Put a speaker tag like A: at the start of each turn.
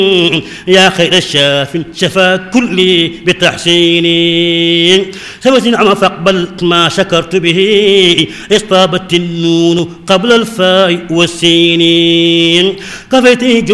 A: يا خير الشاف شفا كلي بتحسيني سوى نعم فاقبلت ما شكرت به اصطابت النون قبل الفاء والسين كفيت